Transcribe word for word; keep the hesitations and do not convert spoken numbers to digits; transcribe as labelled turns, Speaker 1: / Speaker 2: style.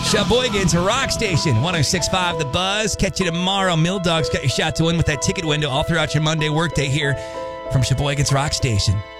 Speaker 1: Sheboygan's Rock Station, one oh six point five The Buzz. Catch you tomorrow. Mill Dog's got your shot to win with that ticket window all throughout your Monday workday here from Sheboygan's Rock Station.